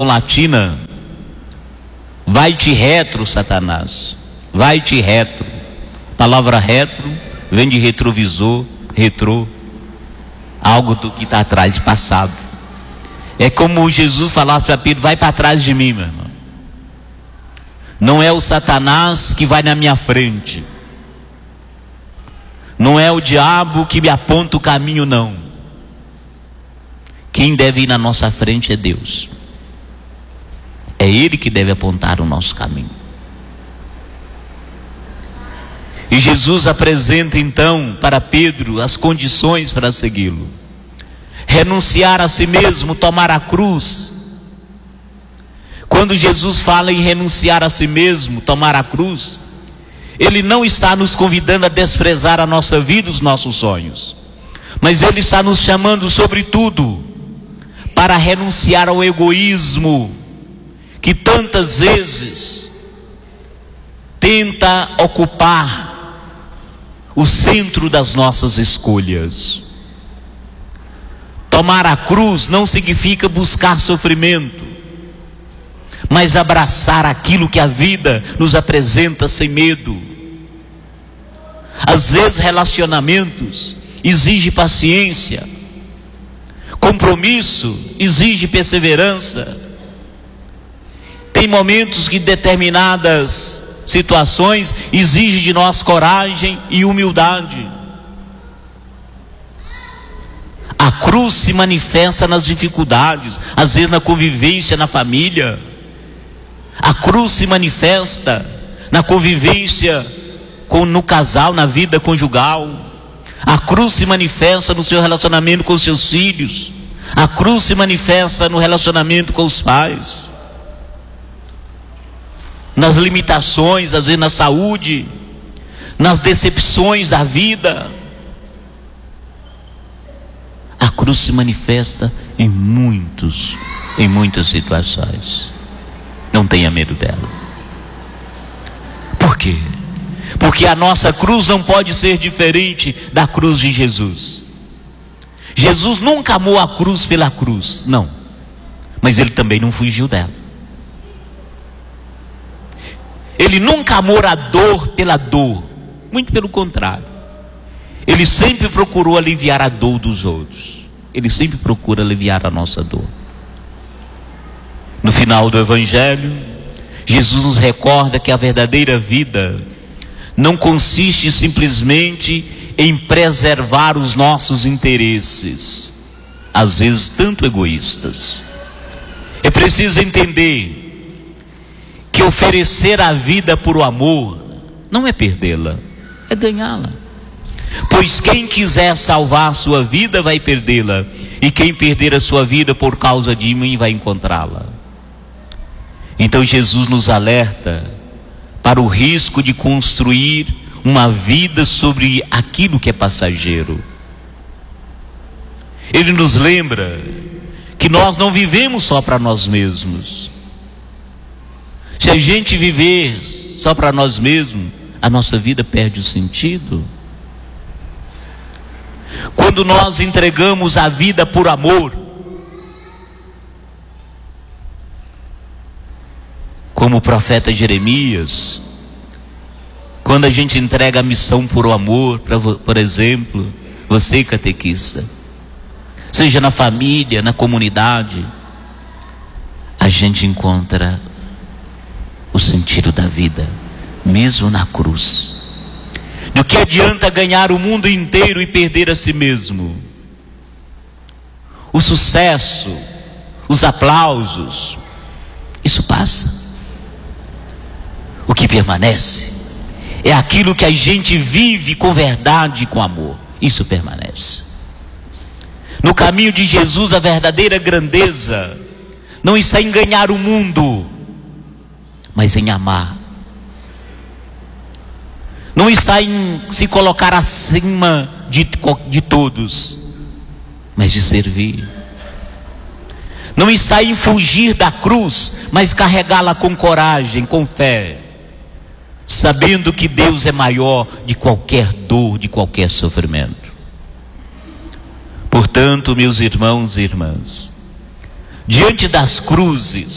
latina, vai-te retro, Satanás, vai-te retro. A palavra retro vem de retrovisor, retrô, algo do que está atrás, passado. É como Jesus falasse para Pedro: vai para trás de mim, meu irmão. Não é o Satanás que vai na minha frente, não é o diabo que me aponta o caminho, não. Quem deve ir na nossa frente é Deus. É Ele que deve apontar o nosso caminho. E Jesus apresenta então para Pedro as condições para segui-lo: renunciar a si mesmo, tomar a cruz. Quando Jesus fala em renunciar a si mesmo, tomar a cruz, Ele não está nos convidando a desprezar a nossa vida, os nossos sonhos, mas Ele está nos chamando, sobretudo, para renunciar ao egoísmo que tantas vezes tenta ocupar o centro das nossas escolhas. Tomar a cruz não significa buscar sofrimento, mas abraçar aquilo que a vida nos apresenta sem medo. Às vezes relacionamentos exigem paciência, compromisso exige perseverança. Tem momentos que determinadas situações exigem de nós coragem e humildade. A cruz se manifesta nas dificuldades, às vezes na convivência na família. A cruz se manifesta na convivência no casal, na vida conjugal. A cruz se manifesta no seu relacionamento com os seus filhos. A cruz se manifesta no relacionamento com os pais, nas limitações, às vezes na saúde, nas decepções da vida. A cruz se manifesta em muitas situações. Não tenha medo dela. Por quê? Porque a nossa cruz não pode ser diferente da cruz de Jesus. Jesus nunca amou a cruz pela cruz, não. Mas Ele também não fugiu dela. Ele nunca amou a dor pela dor, muito pelo contrário. Ele sempre procurou aliviar a dor dos outros. Ele sempre procura aliviar a nossa dor. No final do Evangelho, Jesus nos recorda que a verdadeira vida não consiste simplesmente em preservar os nossos interesses, às vezes tanto egoístas. É preciso entender que oferecer a vida por o amor não é perdê-la, é ganhá-la. Pois quem quiser salvar a sua vida vai perdê-la, e quem perder a sua vida por causa de mim vai encontrá-la. Então Jesus nos alerta para o risco de construir uma vida sobre aquilo que é passageiro. Ele nos lembra que nós não vivemos só para nós mesmos. Se a gente viver só para nós mesmos, a nossa vida perde o sentido. Quando nós entregamos a vida por amor, como o profeta Jeremias, quando a gente entrega a missão por amor, por exemplo, você catequista, seja na família, na comunidade, a gente encontra o sentido da vida, mesmo na cruz. Do que adianta ganhar o mundo inteiro e perder a si mesmo? O sucesso, os aplausos, isso passa. O que permanece é aquilo que a gente vive com verdade e com amor. Isso permanece. No caminho de Jesus, a verdadeira grandeza não está em ganhar o mundo, mas em amar. Não está em se colocar acima de todos, mas de servir. Não está em fugir da cruz, mas carregá-la com coragem, com fé, sabendo que Deus é maior de qualquer dor, de qualquer sofrimento. Portanto, meus irmãos e irmãs, diante das cruzes,